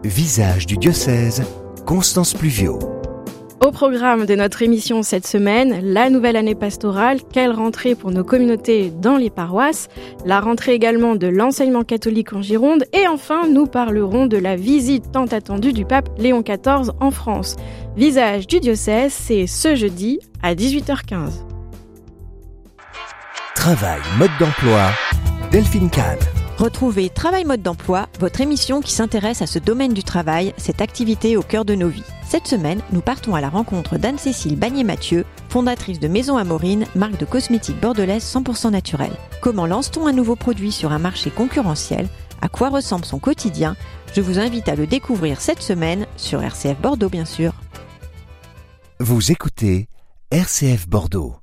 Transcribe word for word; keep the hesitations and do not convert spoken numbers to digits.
Visage du diocèse, Constance Pluvio. Au programme de notre émission cette semaine, la nouvelle année pastorale, quelle rentrée pour nos communautés dans les paroisses, la rentrée également de l'enseignement catholique en Gironde et enfin nous parlerons de la visite tant attendue du pape Léon quatorze en France. Visage du diocèse, c'est ce jeudi à dix-huit heures quinze. Travail, mode d'emploi, Delphine Kahn. Retrouvez Travail mode d'emploi, votre émission qui s'intéresse à ce domaine du travail, cette activité au cœur de nos vies. Cette semaine, nous partons à la rencontre d'Anne-Cécile Bagné-Mathieu, fondatrice de Maison Amorine, marque de cosmétiques bordelaise cent pour cent naturelle. Comment lance-t-on un nouveau produit sur un marché concurrentiel ? À quoi ressemble son quotidien ? Je vous invite à le découvrir cette semaine sur R C F Bordeaux, bien sûr. Vous écoutez R C F Bordeaux.